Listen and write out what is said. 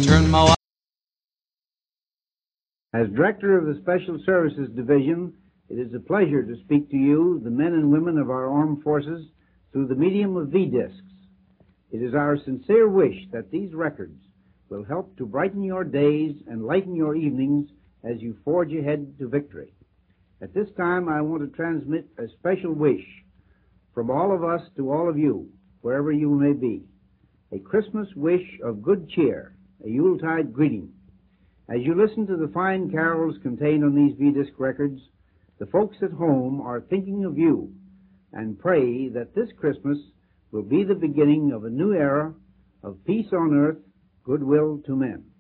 turn my As Director of the Special Services Division, it is a pleasure to speak to you, the men and women of our armed forces, through the medium of V-Discs. It is our sincere wish that these records will help to brighten your days and lighten your evenings as you forge ahead to victory. At this time, I want to transmit a special wish from all of us to all of you, wherever you may be. A Christmas wish of good cheer, a Yuletide greeting. As you listen to the fine carols contained on these V-Disc records, the folks at home are thinking of you and pray that this Christmas will be the beginning of a new era of peace on earth, goodwill to men.